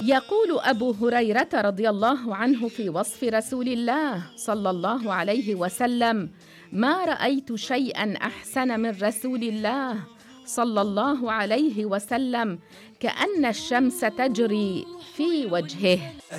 يقول أبو هريرة رضي الله عنه في وصف رسول الله صلى الله عليه وسلم: ما رأيت شيئا أحسن من رسول الله صلى الله عليه وسلم كأن الشمس تجري في وجهه.